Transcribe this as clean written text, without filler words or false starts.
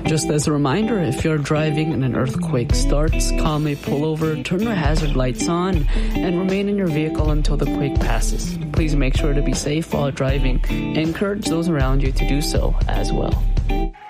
Just as a reminder, if you're driving and an earthquake starts, calmly pull over, turn your hazard lights on, and remain in your vehicle until the quake passes. Please make sure to be safe while driving and encourage those around you to do so as well.